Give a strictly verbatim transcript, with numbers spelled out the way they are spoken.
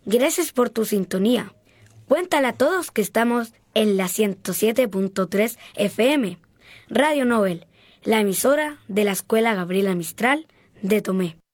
Gracias por tu sintonía. Cuéntale a todos que estamos en la ciento siete punto tres F M, Radio Nobel, la emisora de la Escuela Gabriela Mistral de Tomé.